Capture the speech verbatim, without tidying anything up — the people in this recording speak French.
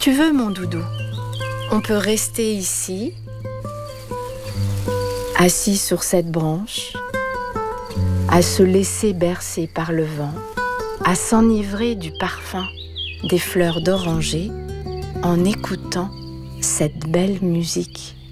tu veux, mon doudou, on peut rester ici, assis sur cette branche, à se laisser bercer par le vent, à s'enivrer du parfum des fleurs d'oranger en écoutant cette belle musique.